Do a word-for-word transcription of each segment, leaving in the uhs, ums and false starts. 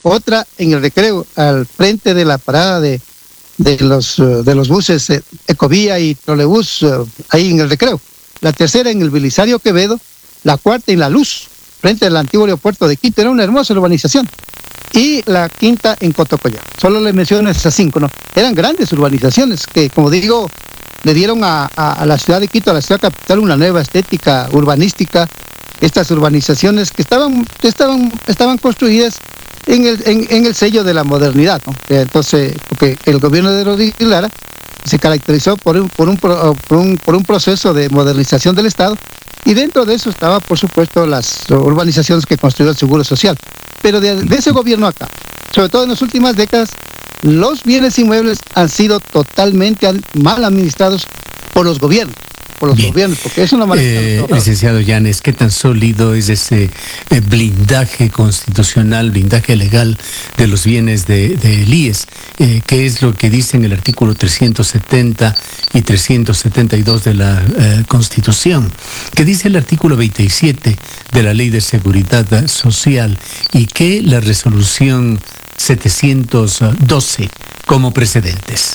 otra en el Recreo, al frente de la parada de, de, los, uh, de los buses eh, Ecovía y Trolebús, uh, ahí en el Recreo. La tercera en el Belisario Quevedo, la cuarta en La Luz, frente al antiguo aeropuerto de Quito. Era una hermosa urbanización. Y la quinta en Cotocollá. Solo le menciono esas cinco, ¿no? Eran grandes urbanizaciones que, como digo, le dieron a, a, a la ciudad de Quito, a la ciudad capital, una nueva estética urbanística. Estas urbanizaciones que estaban, que estaban, estaban construidas en el, en, en el sello de la modernidad, ¿no? Entonces, porque el gobierno de Rodríguez Lara se caracterizó por un, por un, por un, por un proceso de modernización del Estado, y dentro de eso estaba, por supuesto, las urbanizaciones que construyó el Seguro Social. Pero de, de ese gobierno acá, sobre todo en las últimas décadas, los bienes inmuebles han sido totalmente mal administrados por los gobiernos. Por los Bien. gobiernos, porque eso no maneja. Eh, licenciado Yanes, ¿qué tan sólido es ese eh, blindaje constitucional, blindaje legal de los bienes de, de el I E S? Eh, ¿Qué es lo que dicen el artículo trescientos setenta y trescientos setenta y dos de la eh, Constitución? ¿Qué dice el artículo veintisiete de la Ley de Seguridad Social? ¿Y qué la resolución setecientos doce como precedentes?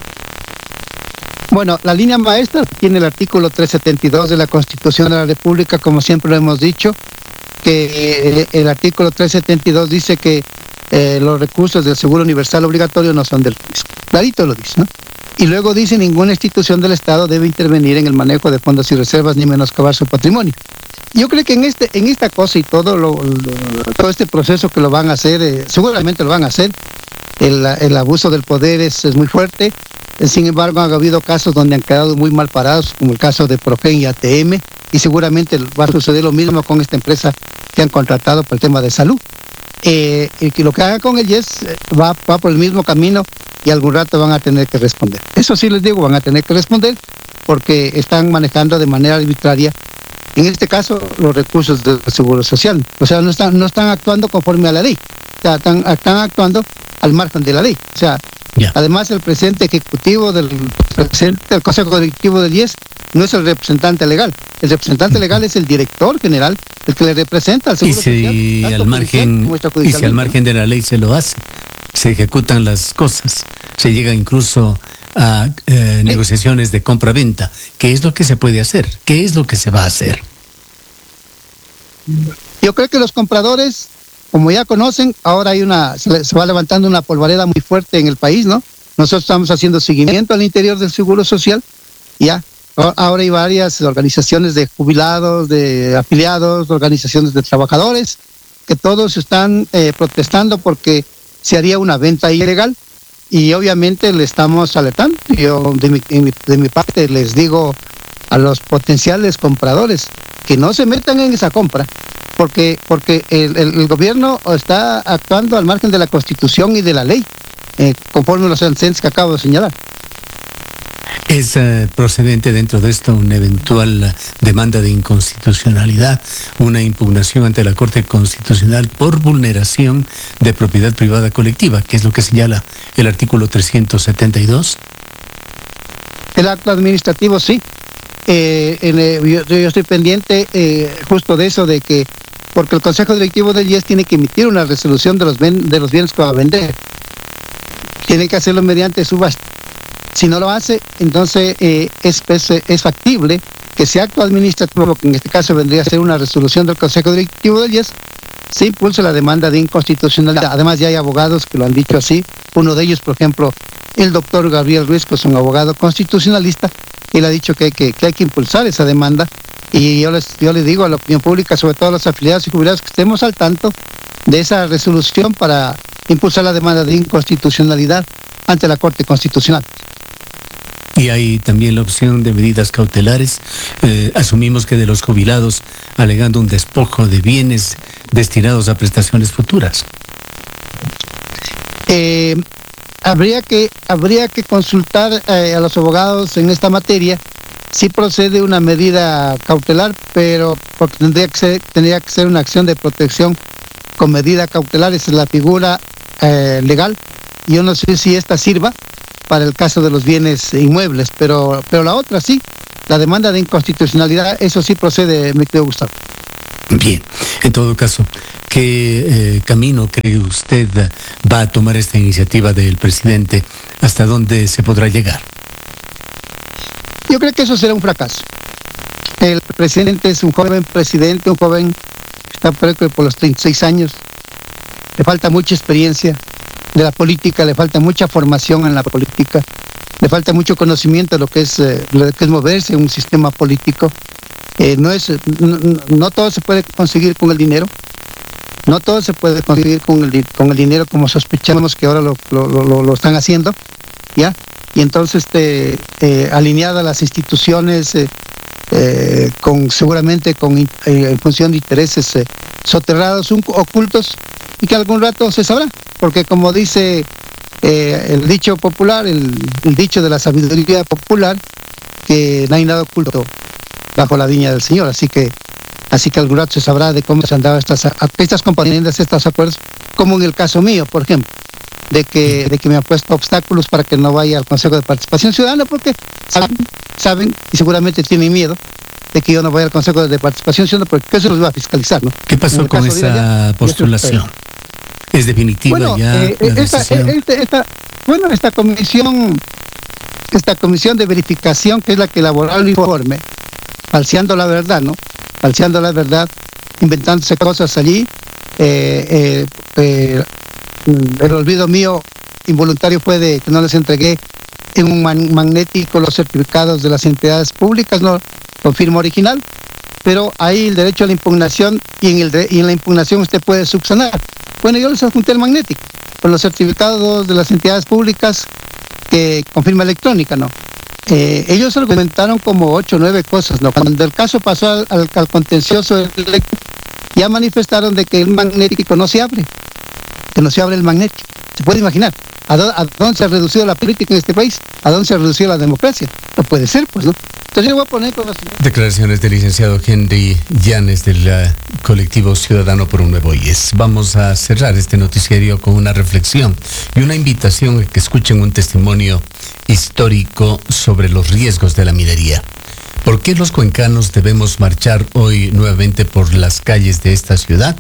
Bueno, la línea maestra tiene el artículo trescientos setenta y dos de la Constitución de la República, como siempre lo hemos dicho, que el artículo trescientos setenta y dos dice que eh, los recursos del seguro universal obligatorio no son del fisco. Clarito lo dice, ¿no? Y luego dice: ninguna institución del Estado debe intervenir en el manejo de fondos y reservas ni menoscabar su patrimonio. Yo creo que en este en esta cosa y todo lo, lo, todo este proceso que lo van a hacer, eh, seguramente lo van a hacer. El, el abuso del poder es, es muy fuerte. Sin embargo, ha habido casos donde han quedado muy mal parados, como el caso de Progen y A T M, y seguramente va a suceder lo mismo con esta empresa que han contratado por el tema de salud. Eh, y que lo que haga con el I E S va, va por el mismo camino, y algún rato van a tener que responder. Eso sí les digo, van a tener que responder, porque están manejando de manera arbitraria, en este caso, los recursos del Seguro Social. O sea, no están, no están actuando conforme a la ley, o sea, están, están actuando al margen de la ley. O sea, Yeah. Además, el presidente ejecutivo del presidente del Consejo Directivo del I E S no es el representante legal. El representante legal es el director general, el que le representa al Seguro y si Social. Al margen, y si al margen de la ley se lo hace, se ejecutan las cosas, se llega incluso a eh, sí. negociaciones de compra-venta. ¿Qué es lo que se puede hacer? ¿Qué es lo que se va a hacer? Yo creo que los compradores, como ya conocen, ahora hay una, se, se va levantando una polvareda muy fuerte en el país, ¿no? Nosotros estamos haciendo seguimiento al interior del Seguro Social, ya. Ahora hay varias organizaciones de jubilados, de afiliados, organizaciones de trabajadores, que todos están eh, protestando porque se haría una venta ilegal, y obviamente le estamos alertando. Yo de mi, de mi, de mi parte les digo a los potenciales compradores que no se metan en esa compra, porque porque el, el, el gobierno está actuando al margen de la Constitución y de la ley, eh, conforme los antecedentes que acabo de señalar. ¿Es uh, procedente dentro de esto una eventual uh, demanda de inconstitucionalidad, una impugnación ante la Corte Constitucional por vulneración de propiedad privada colectiva, que es lo que señala el artículo trescientos setenta y dos? El acto administrativo sí. Eh, en, eh, yo, yo estoy pendiente eh, justo de eso, de que, porque el Consejo Directivo del I E S tiene que emitir una resolución de los, ben, de los bienes que va a vender. Tiene que hacerlo mediante subasta. Si no lo hace, entonces eh, es, es, es factible que ese acto administrativo, que en este caso vendría a ser una resolución del Consejo Directivo del I E S, se impulse la demanda de inconstitucionalidad. Además, ya hay abogados que lo han dicho así. Uno de ellos, por ejemplo, el doctor Gabriel Ruiz, que es un abogado constitucionalista, él ha dicho que hay que, que hay que impulsar esa demanda. Y yo les, yo les digo a la opinión pública, sobre todo a los afiliados y jubilados, que estemos al tanto de esa resolución para impulsar la demanda de inconstitucionalidad ante la Corte Constitucional. Y hay también la opción de medidas cautelares. Eh, asumimos que de los jubilados, alegando un despojo de bienes destinados a prestaciones futuras. Eh, habría que habría que consultar eh, a los abogados en esta materia si procede una medida cautelar, pero porque tendría que ser, tendría que ser una acción de protección con medida cautelar. Esa es la figura eh, legal. Yo no sé si esta sirva para el caso de los bienes inmuebles, pero pero la otra sí, la demanda de inconstitucionalidad, eso sí procede, mi querido Gustavo. Bien, en todo caso, ¿qué eh, camino cree usted va a tomar esta iniciativa del presidente? ¿Hasta dónde se podrá llegar? Yo creo que eso será un fracaso. El presidente es un joven presidente, un joven que está creo que por los treinta y seis años. Le falta mucha experiencia de la política, le falta mucha formación en la política, le falta mucho conocimiento de lo que es, eh, lo que es moverse en un sistema político. Eh, no, es, no, no todo se puede conseguir con el dinero, no todo se puede conseguir con el, con el dinero como sospechamos que ahora lo, lo, lo, lo están haciendo, ¿ya? Y entonces este, eh, alineada las instituciones eh, eh, con seguramente con eh, en función de intereses eh, soterrados, un, ocultos, y que algún rato se sabrá, porque como dice eh, el dicho popular, el, el dicho de la sabiduría popular, que no hay nada oculto bajo la viña del Señor, así que así que algún rato se sabrá de cómo se han dado estas, estas componentes, estos acuerdos, como en el caso mío, por ejemplo, de que, de que me ha puesto obstáculos para que no vaya al Consejo de Participación Ciudadana, porque saben, saben y seguramente tienen miedo de que yo no vaya al Consejo de Participación Ciudadana, porque eso los va a fiscalizar, ¿no? ¿Qué pasó con esa ya, postulación? ¿Es definitiva bueno, ya eh, la esta, decisión? Esta, esta, bueno, esta comisión, esta comisión de verificación, que es la que elaboró el informe, falseando la verdad, ¿no? Falseando la verdad, inventándose cosas allí. Eh, eh, eh, el olvido mío involuntario fue de que no les entregué en un man magnético los certificados de las entidades públicas, no con firma original, pero ahí el derecho a la impugnación y en, el de, y en la impugnación usted puede subsanar. Bueno, yo les adjunté el magnético con los certificados de las entidades públicas que con firma electrónica, ¿no? Eh, ellos argumentaron como ocho o nueve cosas, ¿no? Cuando el caso pasó al, al, al contencioso electo, ya manifestaron de que el magnético no se abre, que no se abre el magnético. ¿Se puede imaginar a, do, a dónde se ha reducido la política en este país? ¿A dónde se ha reducido la democracia? No puede ser, pues, ¿no? Entonces yo voy a poner con los... Declaraciones del licenciado Henry Llanes del uh, colectivo Ciudadano por un Nuevo I E S. Vamos a cerrar este noticiario con una reflexión y una invitación a que escuchen un testimonio histórico sobre los riesgos de la minería. ¿Por qué los cuencanos debemos marchar hoy nuevamente por las calles de esta ciudad?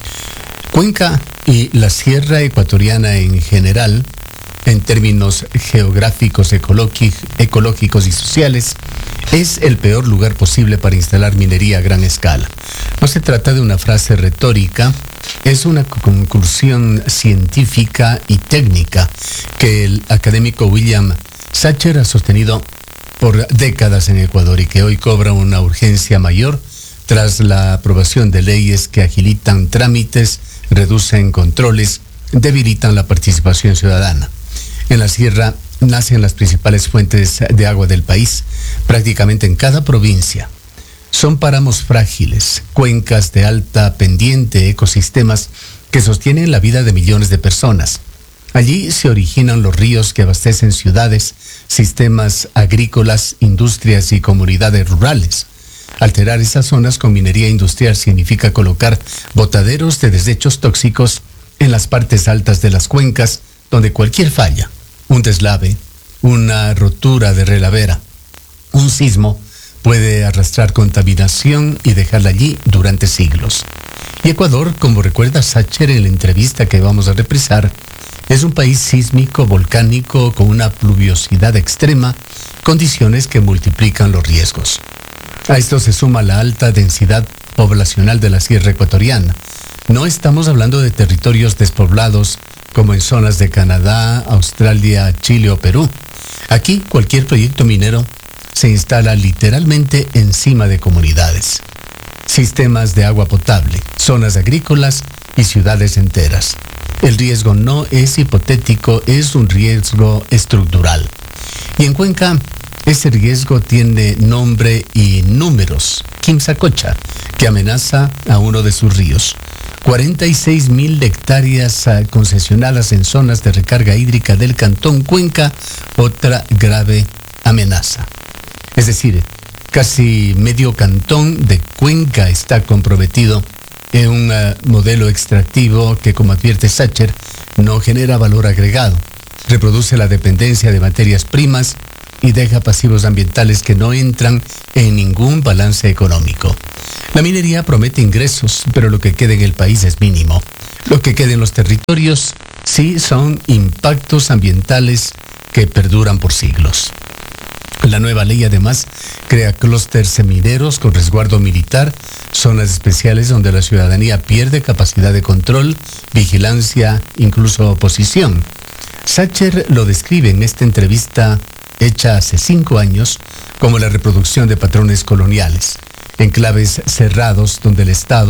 Cuenca y la Sierra Ecuatoriana en general, en términos geográficos, ecológicos y sociales, es el peor lugar posible para instalar minería a gran escala. No se trata de una frase retórica, es una conclusión científica y técnica que el académico William Sacher ha sostenido por décadas en Ecuador y que hoy cobra una urgencia mayor tras la aprobación de leyes que agilitan trámites, reducen controles, debilitan la participación ciudadana. En la sierra nacen las principales fuentes de agua del país, prácticamente en cada provincia. Son páramos frágiles, cuencas de alta pendiente, ecosistemas que sostienen la vida de millones de personas. Allí se originan los ríos que abastecen ciudades, sistemas agrícolas, industrias y comunidades rurales. Alterar esas zonas con minería industrial significa colocar botaderos de desechos tóxicos en las partes altas de las cuencas, donde cualquier falla, un deslave, una rotura de relavera, un sismo, puede arrastrar contaminación y dejarla allí durante siglos. Y Ecuador, como recuerda Sacher en la entrevista que vamos a reprisar, es un país sísmico, volcánico, con una pluviosidad extrema, condiciones que multiplican los riesgos. A esto se suma la alta densidad poblacional de la Sierra Ecuatoriana. No estamos hablando de territorios despoblados como en zonas de Canadá, Australia, Chile o Perú. Aquí cualquier proyecto minero se instala literalmente encima de comunidades, sistemas de agua potable, zonas agrícolas y ciudades enteras. El riesgo no es hipotético, es un riesgo estructural. Y en Cuenca, ese riesgo tiene nombre y números. Quimsacocha, que amenaza a uno de sus ríos. cuarenta y seis mil hectáreas uh, concesionadas en zonas de recarga hídrica del Cantón Cuenca, otra grave amenaza. Es decir, casi medio cantón de Cuenca está comprometido en un uh, modelo extractivo que, como advierte Sacher, no genera valor agregado, reproduce la dependencia de materias primas y deja pasivos ambientales que no entran en ningún balance económico. La minería promete ingresos, pero lo que queda en el país es mínimo. Lo que queda en los territorios sí son impactos ambientales que perduran por siglos. La nueva ley además crea clústeres mineros con resguardo militar, zonas especiales donde la ciudadanía pierde capacidad de control, vigilancia, incluso oposición. Sacher lo describe en esta entrevista hecha hace cinco años como la reproducción de patrones coloniales, enclaves cerrados donde el Estado